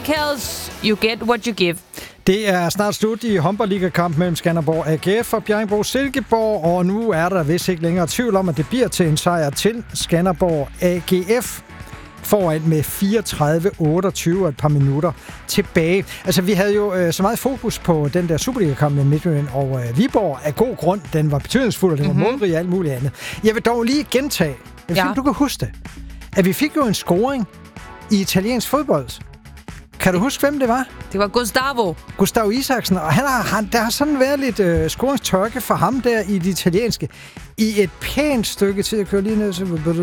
Michaels, you get what you give. Det er snart slut i håndboldligakamp mellem Skanderborg AGF og Bjerringbro Silkeborg, og nu er der vist ikke længere tvivl om, at det bliver til en sejr til Skanderborg AGF. Foran med 34-28 og et par minutter tilbage. Altså, vi havde jo så meget fokus på den der Superliga-kamp med Midtjylland og Viborg af god grund. Den var betydningsfuld, og den var målrig og alt muligt andet. Jeg vil dog lige gentage, du kan huske det, at vi fik jo en scoring i italiensk fodbold. Kan du huske, hvem det var? Det var Gustavo Isaksen, og der har sådan været lidt scoringstørke for ham der i det italienske. I et pænt stykke tid at køre lige ned.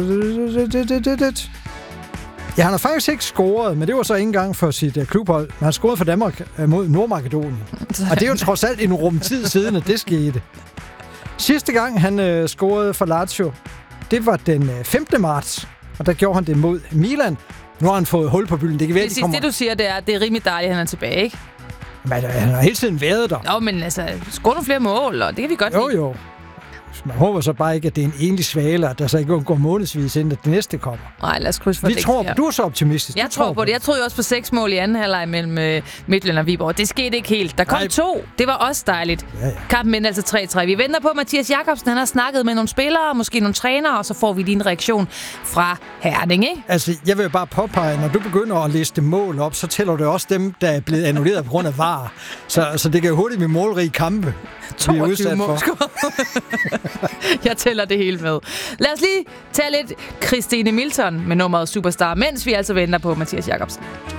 Ja, han har faktisk ikke scoret, men det var så ikke engang for sit klubhold. Men han scorede for Danmark mod Nordmakedonien. Og det er jo trods alt en rumtid siden, at det skete. Sidste gang, han scorede for Lazio, det var den 15. marts. Og der gjorde han det mod Milan. Nu har han fået hul på bylden. Det kan være, det du siger, det er rimelig dejligt, at han er tilbage, ikke? Men han har hele tiden været der. Jo, men altså, score nogle flere mål, og det kan vi godt lide. Jo. Man håber så bare ikke, at det er en enlig svale, at der så ikke går månedsvis, inden det næste kommer. Nej, lad os krydse for det. Du er så optimistisk. Jeg tror på det. Jeg troede jo også på 6 mål i anden halvleg mellem Midtjylland og Viborg. Det skete ikke helt. Der kom 2. Det var også dejligt. Ja. Kampen endte altså 3-3. Vi venter på, at Mathias Jakobsen han har snakket med nogle spillere, måske nogle trænere, og så får vi lige en reaktion fra Herning, ikke? Altså, jeg vil bare påpege, når du begynder at liste mål op, så tæller det også dem, der er blevet annulleret på grund af VAR. Så det kan jo hurtigt blive målrige kampe. 22 mål. Jeg tæller det hele med. Lad os lige tage lidt Christine Milton med nummeret Superstar, mens vi altså venter på Mathias Jakobsen.